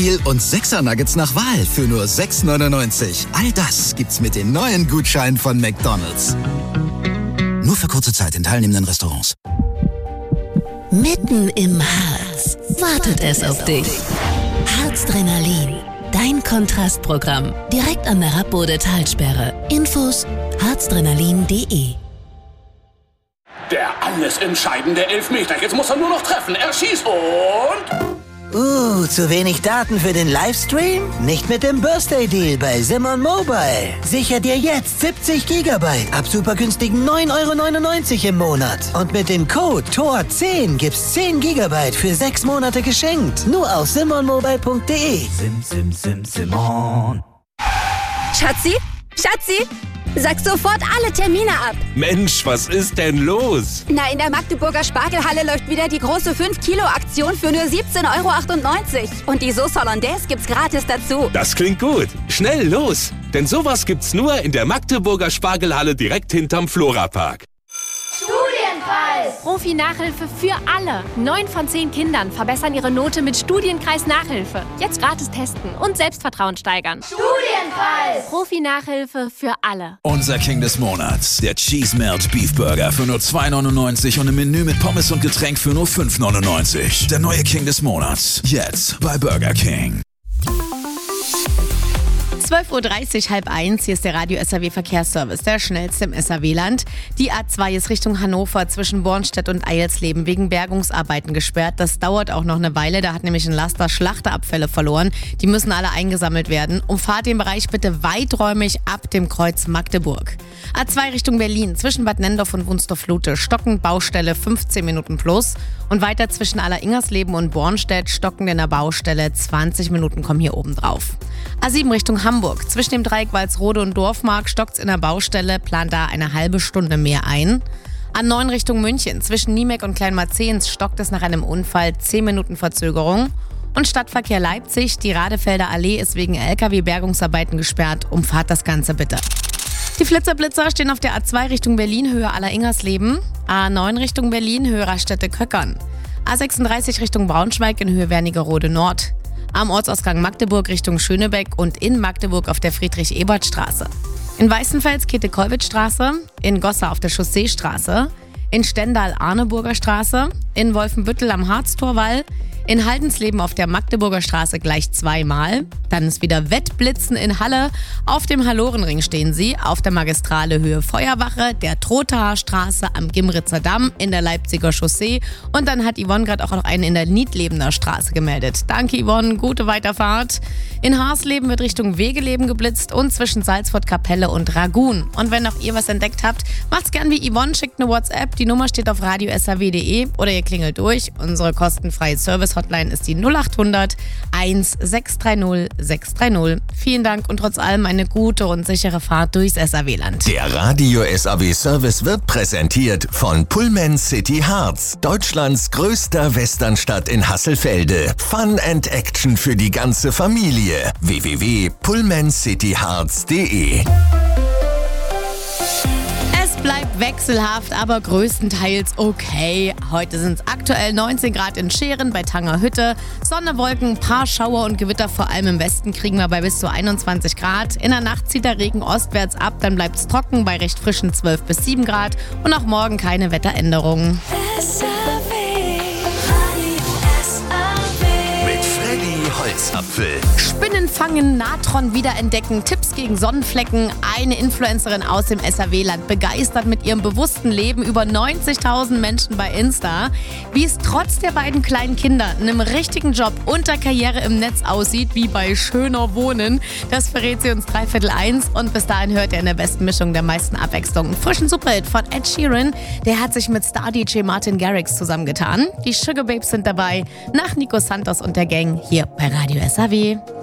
Meal und 6er Nuggets nach Wahl für nur 6,99. All das gibt's mit den neuen Gutscheinen von McDonald's. Nur für kurze Zeit in teilnehmenden Restaurants. Mitten im Harz wartet es auf dich. Harzdrenalin, dein Kontrastprogramm. Direkt an der Rappbode-Talsperre. Infos harzdrenalin.de. Der alles entscheidende Elfmeter. Jetzt muss er nur noch treffen. Er schießt und... zu wenig Daten für den Livestream? Nicht mit dem Birthday-Deal bei Simon Mobile. Sicher dir jetzt 70 GB ab super günstigen 9,99 € im Monat. Und mit dem Code TOR10 gibt's 10 GB für 6 Monate geschenkt. Nur auf simonmobile.de. Simon. Schatzi? Sag sofort alle Termine ab. Mensch, was ist denn los? Na, in der Magdeburger Spargelhalle läuft wieder die große 5-Kilo-Aktion für nur 17,98 €. Und die Sauce Hollandaise gibt's gratis dazu. Das klingt gut. Schnell los. Denn sowas gibt's nur in der Magdeburger Spargelhalle direkt hinterm Florapark. Studienkreis! Profi-Nachhilfe für alle. 9 von 10 Kindern verbessern ihre Note mit Studienkreis-Nachhilfe. Jetzt gratis testen und Selbstvertrauen steigern. Studienkreis! Profi-Nachhilfe für alle. Unser King des Monats. Der Cheese Melt Beef Burger für nur 2,99 € und ein Menü mit Pommes und Getränk für nur 5,99 €. Der neue King des Monats. Jetzt bei Burger King. 12:30 Uhr, 12:30. Hier ist der Radio SAW Verkehrsservice, der schnellste im SAW-Land. Die A2 ist Richtung Hannover zwischen Bornstedt und Eilsleben wegen Bergungsarbeiten gesperrt. Das dauert auch noch eine Weile. Da hat nämlich ein Laster Schlachterabfälle verloren. Die müssen alle eingesammelt werden. Umfahrt den Bereich bitte weiträumig ab dem Kreuz Magdeburg. A2 Richtung Berlin zwischen Bad Nendorf und Wunstorf-Lute stockend Baustelle 15 Minuten plus. Und weiter zwischen Aller-Ingersleben und Bornstedt stockend in der Baustelle 20 Minuten kommen hier oben drauf. A7 Richtung Hamburg. Zwischen dem Dreieck Walsrode und Dorfmark stockt's in der Baustelle, plant da eine halbe Stunde mehr ein. A9 Richtung München. Zwischen Niemek und Kleinmarzehns stockt es nach einem Unfall 10 Minuten Verzögerung. Und Stadtverkehr Leipzig. Die Radefelder Allee ist wegen LKW-Bergungsarbeiten gesperrt. Umfahrt das Ganze bitte. Die Flitzer-Blitzer stehen auf der A2 Richtung Berlin, Höhe Aller-Ingersleben. A9 Richtung Berlin, Höhe Raststätte Köckern. A36 Richtung Braunschweig in Höhe Wernigerode Nord. Am Ortsausgang Magdeburg Richtung Schönebeck und in Magdeburg auf der Friedrich-Ebert-Straße. In Weißenfels Käthe-Kollwitz-Straße, in Goslar auf der Chausseestraße, in Stendal Arneburger Straße, in Wolfenbüttel am Harztorwall, in Haldensleben auf der Magdeburger Straße gleich zweimal. Dann ist wieder Wettblitzen in Halle. Auf dem Hallorenring stehen sie. Auf der Magistrale Höhe Feuerwache, der Trothaer Straße am Gimritzer Damm, in der Leipziger Chaussee. Und dann hat Yvonne gerade auch noch einen in der Niedlebener Straße gemeldet. Danke Yvonne, gute Weiterfahrt. In Haarsleben wird Richtung Wegeleben geblitzt und zwischen Salzfurt Kapelle und Ragun. Und wenn auch ihr was entdeckt habt, macht's gern wie Yvonne, schickt eine WhatsApp. Die Nummer steht auf radiosaw.de oder ihr klingelt durch. Unsere kostenfreie Service-Hotline ist die 0800 1630 630. Vielen Dank und trotz allem eine gute und sichere Fahrt durchs SAW-Land. Der Radio SAW-Service wird präsentiert von Pullman City Harz, Deutschlands größter Westernstadt in Hasselfelde. Fun and Action für die ganze Familie. www.pullmancityharz.de. Bleibt wechselhaft, aber größtenteils okay. Heute sind es aktuell 19 Grad in Scheren bei Tangerhütte. Sonne, Wolken, ein paar Schauer und Gewitter, vor allem im Westen kriegen wir bei bis zu 21 Grad. In der Nacht zieht der Regen ostwärts ab, dann bleibt es trocken bei recht frischen 12 bis 7 Grad. Und auch morgen keine Wetteränderungen. Holzapfel. Spinnen fangen, Natron wiederentdecken, Tipps gegen Sonnenflecken. Eine Influencerin aus dem SAW-Land begeistert mit ihrem bewussten Leben über 90.000 Menschen bei Insta. Wie es trotz der beiden kleinen Kinder, einem richtigen Job und der Karriere im Netz aussieht, wie bei Schöner Wohnen, das verrät sie uns 1:15. Und bis dahin hört ihr in der besten Mischung der meisten Abwechslung einen frischen Superhit von Ed Sheeran. Der hat sich mit Star-DJ Martin Garrix zusammengetan. Die Sugar Babes sind dabei, nach Nico Santos und der Gang hier bei Radio SAW.